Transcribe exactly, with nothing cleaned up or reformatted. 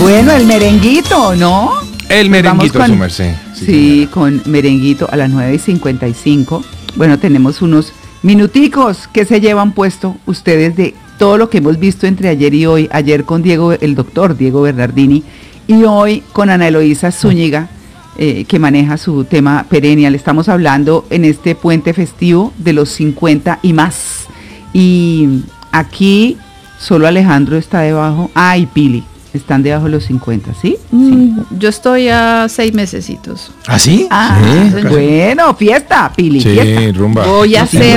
Bueno, el merenguito, ¿no? El Nos vamos merenguito, con- su merced. Sí, señora. con merenguito a las nueve y cincuenta y cinco. Bueno, tenemos unos minuticos que se llevan puesto ustedes de todo lo que hemos visto entre ayer y hoy. Ayer con Diego, el doctor Diego Bernardini, y hoy con Ana Eloísa Zúñiga, eh, que maneja su tema perennial. Estamos hablando en este puente festivo de los cincuenta y más. Y aquí solo Alejandro está debajo. Ah, y Pili. Están debajo de los cincuenta, ¿sí? Mm, yo estoy a seis mesecitos. ¿Ah, sí? Ah, Sí, bueno, fiesta, Pili, Sí, fiesta. rumba. Voy a Sí, hacer